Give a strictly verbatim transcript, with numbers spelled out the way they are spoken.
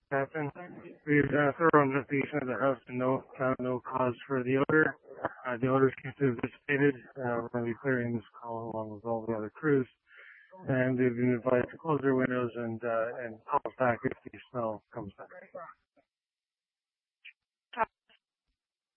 Captain. We've uh, thorough investigation of the house and no found no cause for the odor. Uh, the odor is considered dissipated. Uh, we're going to be clearing this call along with all the other crews. And they've been advised to close their windows and uh, and call us back if the smell comes back.